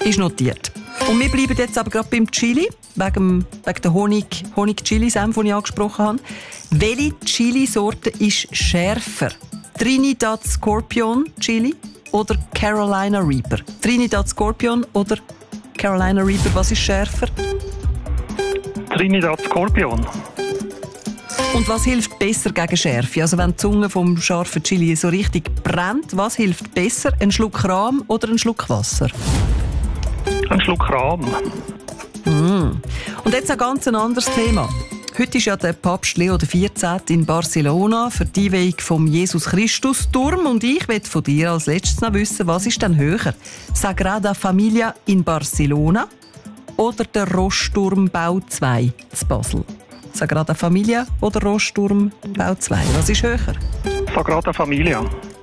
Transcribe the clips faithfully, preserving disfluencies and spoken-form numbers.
Ist notiert. Und wir bleiben jetzt aber gerade beim Chili, wegen, wegen der Honig, Honig-Chili-Senf, den ich angesprochen habe. Welche Chili-Sorte ist schärfer? Trinidad Scorpion Chili oder Carolina Reaper? Trinidad Scorpion oder Carolina Reaper, was ist schärfer? Trinidad Scorpion. Und was hilft besser gegen Schärfe? Also wenn die Zunge vom scharfen Chili so richtig brennt, was hilft besser? Ein Schluck Rahm oder ein Schluck Wasser? Ein Schluck Rahm. Mm. Und jetzt ein ganz anderes Thema. Heute ist ja der Papst Leo der vierzehnte in Barcelona für die Einweihung vom Jesus-Christus-Turm. Und ich möchte von dir als letztes noch wissen, was ist denn höher? Sagrada Familia in Barcelona oder der Rostturmbau zwei zu Basel? Sagrada Familia oder Rostturmbau zwei? Was ist höher? Sagrada Familia.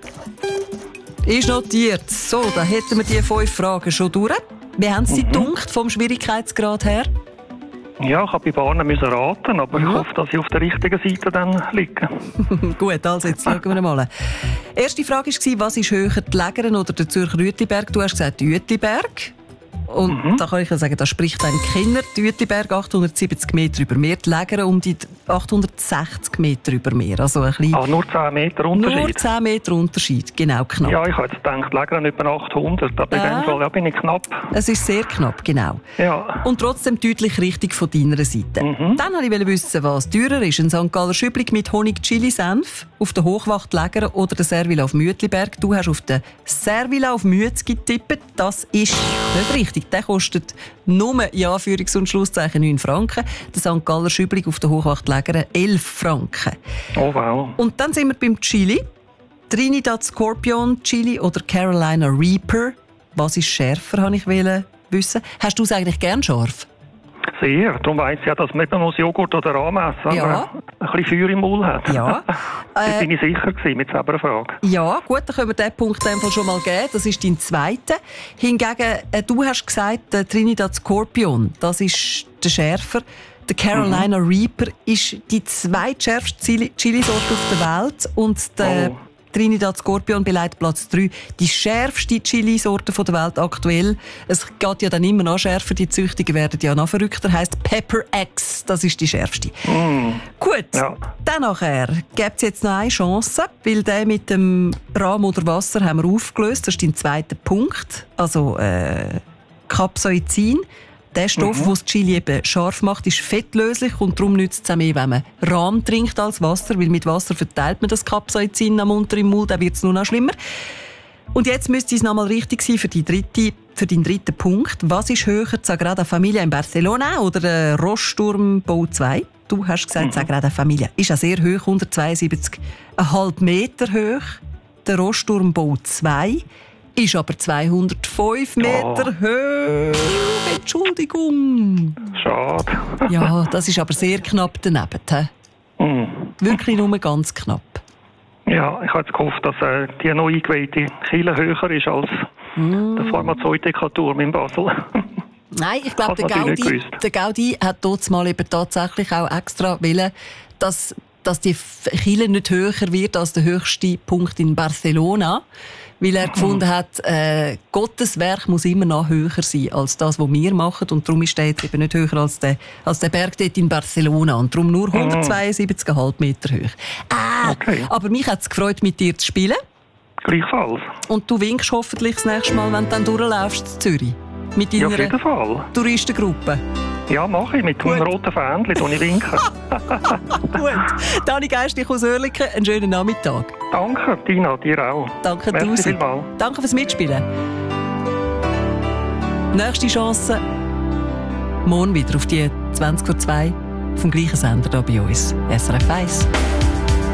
Ist notiert. So, dann hätten wir die fünf Fragen schon durch. Wie haben Sie mhm. gedunkt vom Schwierigkeitsgrad her? Ja, ich habe bei Bahnen müssen raten, aber mhm. ich hoffe, dass ich auf der richtigen Seite dann liege. Gut, also jetzt schauen wir mal. Erste Frage war, was ist höher, die Lägeren oder der Zürcher Uetliberg? Du hast gesagt Uetliberg. Und mhm. da kann ich ja sagen, da spricht ein Kinder. Die Uetliberg achthundertsiebzig Meter über Meer, die Lägeren um die achthundertsechzig Meter über Meer. Also ein bisschen ah, nur zehn Meter Unterschied? Nur zehn Meter Unterschied, genau, knapp. Ja, ich habe jetzt gedacht, Lägeren etwa achthundert, aber äh, in dem Fall ja, bin ich knapp. Es ist sehr knapp, genau. Ja. Und trotzdem deutlich richtig von deiner Seite. Mhm. Dann wollte ich wissen, was teurer ist. Ein Sankt Galler Schüblig mit Honig-Chili-Senf auf der Hochwacht Lägeren oder der Servila auf Müetliberg. Du hast auf den Servila auf Müetz getippt. Das ist nicht richtig. Der kostet nur, in Anführungs- und Schlusszeichen, neun Franken. Der Sankt Galler Schüblig auf der Hochwacht Lägeren elf Franken. Oh wow. Und dann sind wir beim Chili. Trinidad Scorpion Chili oder Carolina Reaper. Was ist schärfer, wollte ich wissen. Hast du es eigentlich gern scharf? Sehr. Darum weiss ich ja, dass man eben muss Joghurt oder Rahm essen, ja. ein bisschen Feuer im Maul hat. Ja. Da äh, bin ich sicher gewesen mit dieser Frage. Ja, gut, dann können wir diesen Punkt in dem Fall schon mal geben. Das ist dein zweiter. Hingegen, äh, du hast gesagt, der Trinidad Scorpion, das ist der schärfer. Der Carolina mhm. Reaper ist die zweitschärfste Chilisorte auf der Welt und der oh. Trinidad Scorpion belegt Platz drei. Die schärfste Chilisorte der Welt aktuell. Es geht ja dann immer noch schärfer. Die Züchtigen werden ja noch verrückter. Heisst Pepper X. Das ist die schärfste. Mm. Gut. Ja. Dann nachher gibt es jetzt noch eine Chance, weil der mit dem Rahm oder Wasser haben wir aufgelöst. Das ist dein zweiter Punkt. Also äh, Capsaicin. Der Stoff, mhm. der das Chili eben scharf macht, ist fettlöslich und darum nützt es auch mehr, wenn man Rahm trinkt als Wasser, weil mit Wasser verteilt man das Capsaicin am unteren Mund, dann wird es nur noch schlimmer. Und jetzt müsste es nochmal richtig sein für, die dritte, für deinen dritten Punkt. Was ist höher, die Sagrada Familia in Barcelona oder der Rostturmbau zwei? Du hast gesagt, mhm. Sagrada Familia ist ja sehr hoch, hundertzweiundsiebzig Komma fünf Meter hoch. Der Rostturmbau zwei ist aber zweihundertfünf Meter oh. hoch. Entschuldigung. Schade. Ja, das ist aber sehr knapp daneben. Mm. Wirklich nur ganz knapp. Ja, ich habe jetzt gehofft, dass äh, die neu eingeweihte Kirche höher ist als mm. der Pharmazeutikaturm in Basel. Nein, ich glaube, der Gaudi, der Gaudi hat dort mal eben tatsächlich auch extra wollen, dass, dass die Kirche nicht höher wird als der höchste Punkt in Barcelona. Weil er gefunden hat, äh, Gottes Werk muss immer noch höher sein als das, was wir machen. Und darum ist er jetzt eben nicht höher als der, als der Berg dort in Barcelona. Und darum nur hundertzweiundsiebzig Komma fünf Meter hoch. Ah, okay. Aber mich hat es gefreut, mit dir zu spielen. Gleichfalls. Und du winkst hoffentlich das nächste Mal, wenn du dann durchlaufst in Zürich. Mit deiner ja, auf jeden Fall. Touristengruppe. Ja, mache ich. Mit einem roten Fähnchen, das ich winke. Gut. Dani Geistlich aus Oerlikon, einen schönen Nachmittag. Danke, Tina, dir auch. Danke tausend. Danke fürs Mitspielen. Nächste Chance morgen wieder auf die zwanzig vor zwei vom gleichen Sender hier bei uns. S R F eins.